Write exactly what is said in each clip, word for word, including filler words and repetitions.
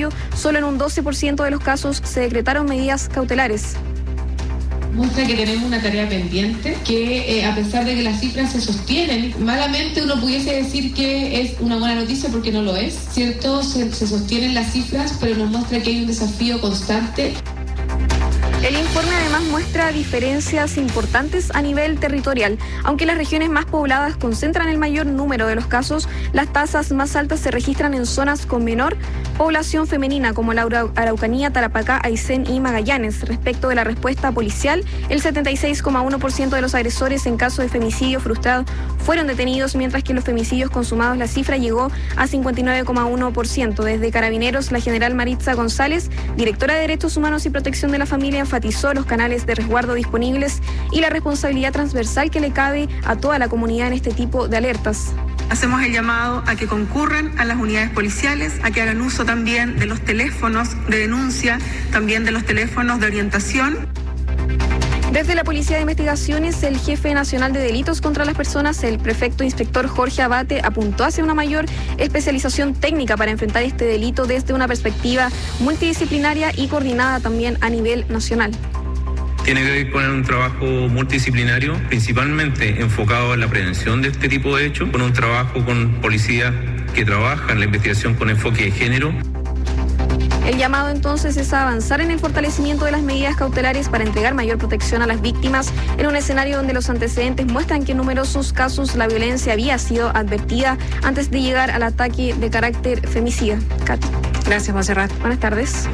mayo, solo en un doce por ciento de los casos se decretaron medidas cautelares. Muestra que tenemos una tarea pendiente, que eh, a pesar de que las cifras se sostienen, malamente uno pudiese decir que es una buena noticia porque no lo es, ¿cierto? Se, se sostienen las cifras, pero nos muestra que hay un desafío constante. El informe además muestra diferencias importantes a nivel territorial. Aunque las regiones más pobladas concentran el mayor número de los casos, las tasas más altas se registran en zonas con menor población femenina, como la Araucanía, Tarapacá, Aysén y Magallanes. Respecto de la respuesta policial, el setenta y seis coma uno por ciento de los agresores en caso de femicidio frustrado fueron detenidos, mientras que en los femicidios consumados la cifra llegó a cincuenta y nueve coma uno por ciento. Desde Carabineros, la general Maritza González, directora de Derechos Humanos y Protección de la Familia, enfatizó los canales de resguardo disponibles y la responsabilidad transversal que le cabe a toda la comunidad en este tipo de alertas. Hacemos el llamado a que concurran a las unidades policiales, a que hagan uso también de los teléfonos de denuncia, también de los teléfonos de orientación. Desde la Policía de Investigaciones, el jefe nacional de delitos contra las personas, el prefecto inspector Jorge Abate, apuntó hacia una mayor especialización técnica para enfrentar este delito desde una perspectiva multidisciplinaria y coordinada también a nivel nacional. Tiene que disponer un trabajo multidisciplinario, principalmente enfocado en la prevención de este tipo de hechos, con un trabajo con policías que trabajan en la investigación con enfoque de género. El llamado entonces es a avanzar en el fortalecimiento de las medidas cautelares para entregar mayor protección a las víctimas en un escenario donde los antecedentes muestran que en numerosos casos la violencia había sido advertida antes de llegar al ataque de carácter femicida. Katy. Gracias, Monserrat. Buenas tardes.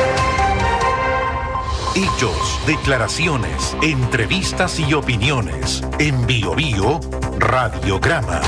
Hechos, declaraciones, entrevistas y opiniones. En Bio Bio, Radiograma.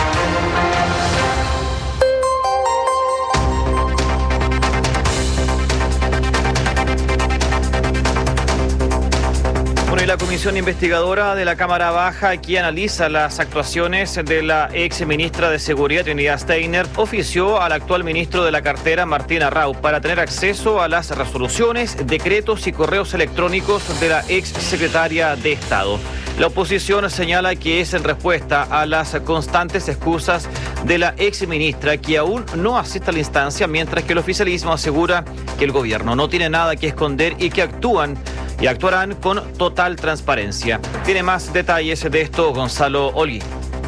Bueno, y la comisión investigadora de la Cámara Baja, que analiza las actuaciones de la ex ministra de Seguridad, Trinidad Steiner, ofició al actual ministro de la cartera, Martín Arrau, para tener acceso a las resoluciones, decretos y correos electrónicos de la ex secretaria de Estado. La oposición señala que es en respuesta a las constantes excusas de la ex ministra, que aún no asiste a la instancia, mientras que el oficialismo asegura que el gobierno no tiene nada que esconder y que actúan y actuarán con total transparencia. Tiene más detalles de esto Gonzalo Olgui.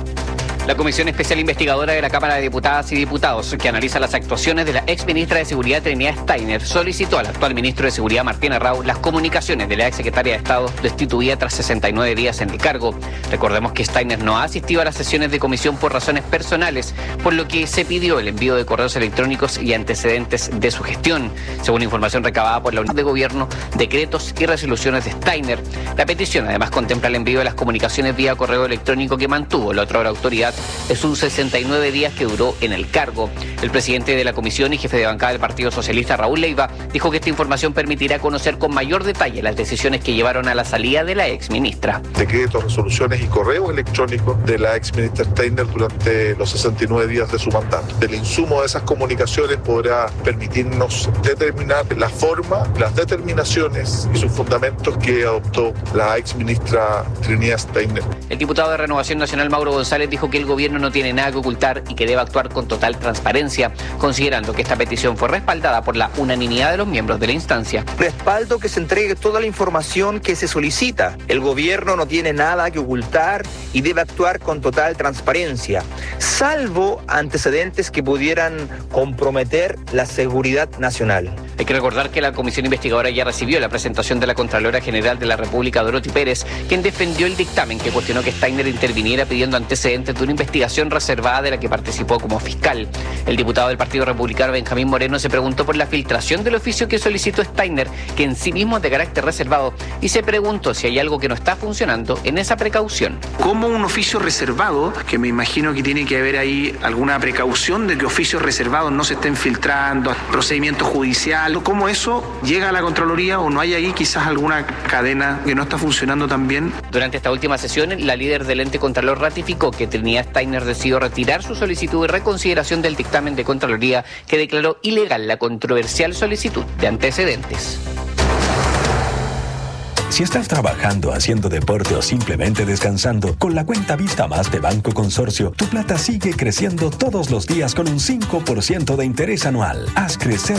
La Comisión Especial Investigadora de la Cámara de Diputadas y Diputados, que analiza las actuaciones de la ex ministra de Seguridad Trinidad Steiner, solicitó al actual ministro de Seguridad Martín Arrau las comunicaciones de la ex secretaria de Estado destituida tras sesenta y nueve días en el cargo. Recordemos que Steiner no ha asistido a las sesiones de comisión por razones personales, por lo que se pidió el envío de correos electrónicos y antecedentes de su gestión. Según información recabada por la Unidad de Gobierno, decretos y resoluciones de Steiner. La petición además contempla el envío de las comunicaciones vía correo electrónico que mantuvo la otra autoridad de sus sesenta y nueve días que duró en el cargo. El presidente de la comisión y jefe de bancada del Partido Socialista, Raúl Leiva, dijo que esta información permitirá conocer con mayor detalle las decisiones que llevaron a la salida de la ex ministra. Decretos, resoluciones y correos electrónicos de la ex ministra Steiner durante los sesenta y nueve días de su mandato. El insumo de esas comunicaciones podrá permitirnos determinar la forma, las determinaciones y sus fundamentos que adoptó la ex ministra Trinidad Steiner. El diputado de Renovación Nacional, Mauro González, dijo que el gobierno no tiene nada que ocultar y que debe actuar con total transparencia, considerando que esta petición fue respaldada por la unanimidad de los miembros de la instancia. Respaldo que se entregue toda la información que se solicita. El gobierno no tiene nada que ocultar y debe actuar con total transparencia, salvo antecedentes que pudieran comprometer la seguridad nacional. Hay que recordar que la comisión investigadora ya recibió la presentación de la Contralora General de la República, Dorothy Pérez, quien defendió el dictamen que cuestionó que Steiner interviniera pidiendo antecedentes de una investigación reservada de la que participó como fiscal. El diputado del Partido Republicano, Benjamín Moreno, se preguntó por la filtración del oficio que solicitó Steiner, que en sí mismo es de carácter reservado, y se preguntó si hay algo que no está funcionando en esa precaución. Como un oficio reservado, que me imagino que tiene que haber ahí alguna precaución de que oficios reservados no se estén filtrando, procedimientos judiciales, ¿cómo eso llega a la Contraloría o no hay ahí quizás alguna cadena que no está funcionando tan bien? Durante esta última sesión, la líder del ente Contralor ratificó que Trinidad Steiner decidió retirar su solicitud de reconsideración del dictamen de Contraloría que declaró ilegal la controversial solicitud de antecedentes. Si estás trabajando, haciendo deporte o simplemente descansando, con la cuenta Vista Más de Banco Consorcio, tu plata sigue creciendo todos los días con un cinco por ciento de interés anual. Haz crecer